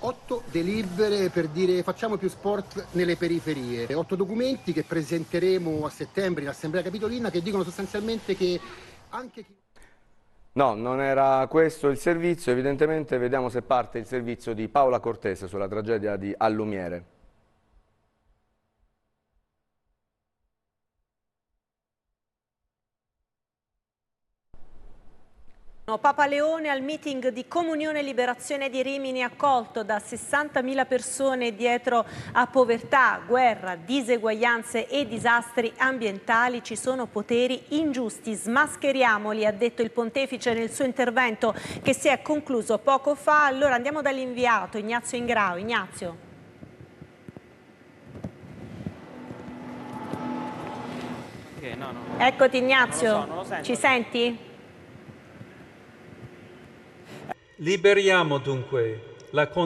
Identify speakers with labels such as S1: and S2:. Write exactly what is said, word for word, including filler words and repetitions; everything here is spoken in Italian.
S1: Otto delibere per dire facciamo più sport nelle periferie, otto documenti che presenteremo a settembre in Assemblea Capitolina che dicono sostanzialmente che anche chi...
S2: No, non era questo il servizio, evidentemente vediamo se parte il servizio di Paola Cortese sulla tragedia di Allumiere.
S3: Papa Leone al meeting di Comunione e Liberazione di Rimini, accolto da sessantamila persone dietro a povertà, guerra, diseguaglianze e disastri ambientali. Ci sono poteri ingiusti, smascheriamoli, ha detto il pontefice nel suo intervento che si è concluso poco fa. Allora andiamo dall'inviato Ignazio Ingrao. Ignazio.
S4: Okay, no, no.
S3: Eccoti Ignazio,
S4: non lo so, non lo sento.
S3: Ci senti?
S5: Liberiamo dunque la